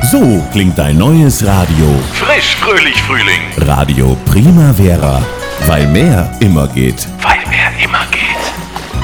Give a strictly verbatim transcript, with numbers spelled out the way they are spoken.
So klingt dein neues Radio. Frisch, fröhlich, Frühling. Radio Primavera. Weil mehr immer geht. Weil mehr immer